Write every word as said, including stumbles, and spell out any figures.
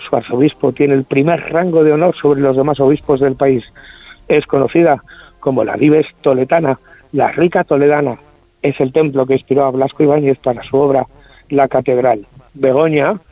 su arzobispo tiene el primer rango de honor sobre los demás obispos del país. Es conocida como la Dives Toledana, la rica toledana. Es el templo que inspiró a Blasco Ibáñez para su obra La Catedral. Begoña